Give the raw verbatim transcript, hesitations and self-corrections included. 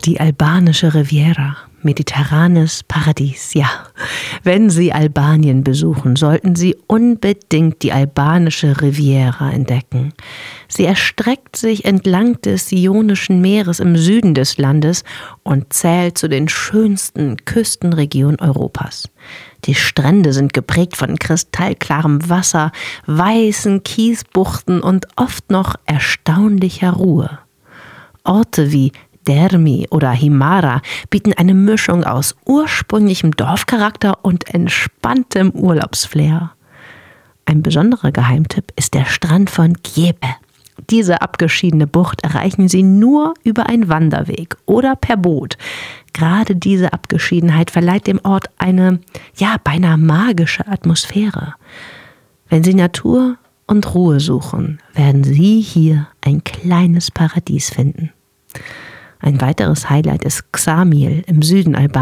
Die albanische Riviera, mediterranes Paradies, ja. Wenn Sie Albanien besuchen, sollten Sie unbedingt die albanische Riviera entdecken. Sie erstreckt sich entlang des Ionischen Meeres im Süden des Landes und zählt zu den schönsten Küstenregionen Europas. Die Strände sind geprägt von kristallklarem Wasser, weißen Kiesbuchten und oft noch erstaunlicher Ruhe. Orte wie Dermi oder Himara bieten eine Mischung aus ursprünglichem Dorfcharakter und entspanntem Urlaubsflair. Ein besonderer Geheimtipp ist der Strand von Gjepe. Diese abgeschiedene Bucht erreichen Sie nur über einen Wanderweg oder per Boot. Gerade diese Abgeschiedenheit verleiht dem Ort eine, ja, beinahe magische Atmosphäre. Wenn Sie Natur und Ruhe suchen, werden Sie hier ein kleines Paradies finden. Ein weiteres Highlight ist Ksamil im Süden Albaniens.